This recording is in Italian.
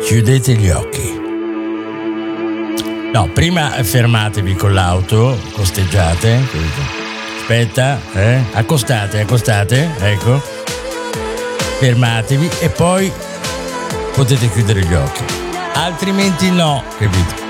chiudete gli occhi. No, prima fermatevi con l'auto, costeggiate. Aspetta, accostate, ecco. Fermatevi e poi potete chiudere gli occhi. Altrimenti no, capito?